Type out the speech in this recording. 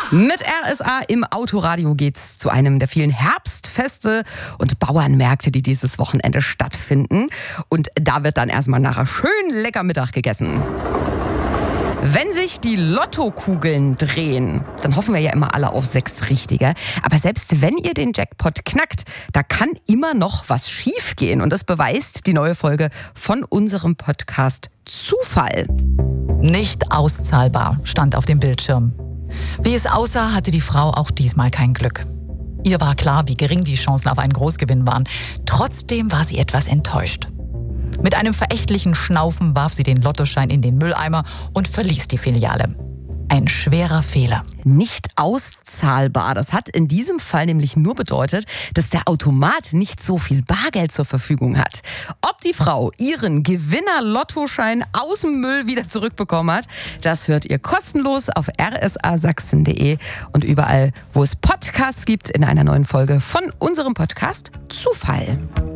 Mit RSA im Autoradio geht's zu einem der vielen Herbstfeste und Bauernmärkte, die dieses Wochenende stattfinden. Und da wird dann erstmal nachher schön lecker Mittag gegessen. Wenn sich die Lottokugeln drehen, dann hoffen wir ja immer alle auf 6 Richtige. Aber selbst wenn ihr den Jackpot knackt, da kann immer noch was schiefgehen. Und das beweist die neue Folge von unserem Podcast Zufall. Nicht auszahlbar stand auf dem Bildschirm. Wie es aussah, hatte die Frau auch diesmal kein Glück. Ihr war klar, wie gering die Chancen auf einen Großgewinn waren. Trotzdem war sie etwas enttäuscht. Mit einem verächtlichen Schnaufen warf sie den Lottoschein in den Mülleimer und verließ die Filiale. Ein schwerer Fehler. Nicht auszahlbar. Das hat in diesem Fall nämlich nur bedeutet, dass der Automat nicht so viel Bargeld zur Verfügung hat. Ob die Frau ihren Gewinner-Lottoschein aus dem Müll wieder zurückbekommen hat, das hört ihr kostenlos auf rsasachsen.de und überall, wo es Podcasts gibt, in einer neuen Folge von unserem Podcast Zufall.